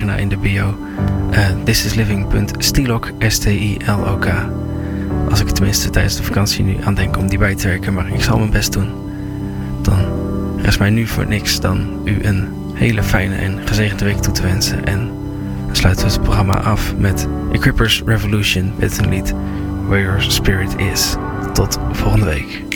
pagina in de bio. thisisliving.stilok, STILOK. Als ik tenminste tijdens de vakantie nu aan denk om die bij te werken, maar ik zal mijn best doen. Dan rest mij nu voor niks dan u een hele fijne en gezegende week toe te wensen. En dan sluiten we het programma af met Equippers Revolution met een lied Where Your Spirit Is. Tot volgende week.